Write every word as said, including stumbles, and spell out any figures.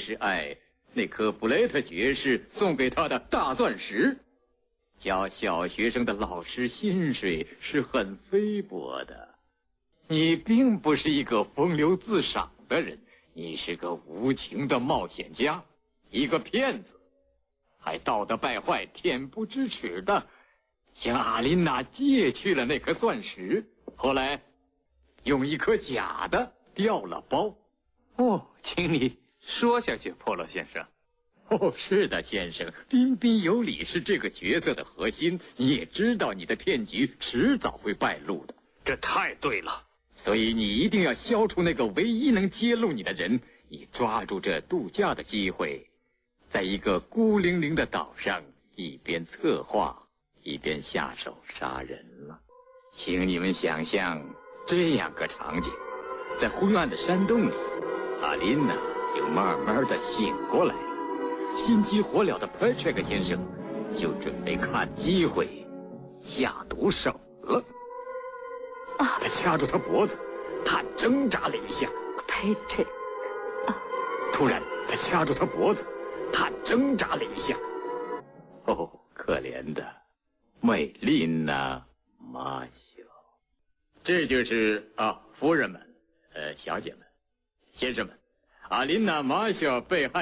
就是爱那颗布雷特爵士送给他的大钻石。教小学生的老师薪水是很微薄的。你并不是一个风流自赏的人，你是个无情的冒险家，一个骗子，还道德败坏、恬不知耻的向阿琳娜借去了那颗钻石，后来用一颗假的调了包。 哦，请你说下去，波洛先生。 哦，是的，先生，彬彬有礼是这个角色的核心。你也知道你的骗局迟早会败露的。 这太对了。 所以你一定要消除那个唯一能揭露你的人，你抓住这度假的机会，在一个孤零零的岛上，一边策划一边下手杀人了。请你们想象这样个场景，在昏暗的山洞里，阿琳娜又慢慢的醒过来了，心急火燎的 Patrick 先生就准备看机会下毒手了。 啊！ 他掐住他脖子，他挣扎了一下。 Patrick， 啊！ 突然，他掐住他脖子，他挣扎了一下。哦，可怜的美丽娜马修，这就是啊，夫人们，呃，小姐们，先生们，阿琳娜马修被害。